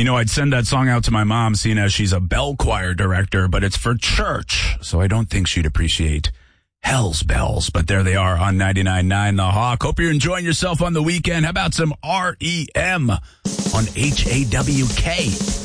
I'd send that song out to my mom, seeing as she's a bell choir director, but it's for church, so I don't think she'd appreciate Hell's Bells. But there they are on 99.9 The Hawk. Hope you're enjoying yourself on the weekend. How about some REM on HAWK?